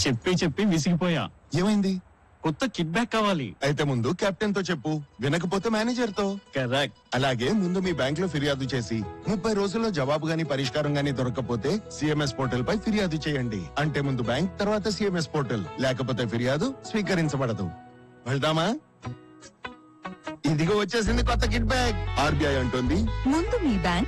చెప్పి చెప్పి విసిగిపోయా. ఏమైంది? కొత్త కిట్ బ్యాక్ కావాలి. అయితే ముందు కెప్టెన్ తో చెప్పు, వినకపోతే మేనేజర్ తో. కరెక్ట్. అలాగే ముందు మీ బ్యాంక్ లో ఫిర్యాదు చేసి 30 రోజుల్లో జవాబు గాని పరిష్కారం గాని దొరకకపోతే సిఎంఎస్ పోర్టల్ పై ఫిర్యాదు చేయండి. అంటే ముందు బ్యాంక్, తర్వాత సిఎంఎస్ పోర్టల్. లేకపోతే ఫిర్యాదు స్వీకరించబడదు. వెళ్దామా? ఇదిగో వచ్చేసింది కొత్త కిట్ బ్యాగ్. ఆర్బీఐ అంటుంది, ముందు మీ బ్యాంక్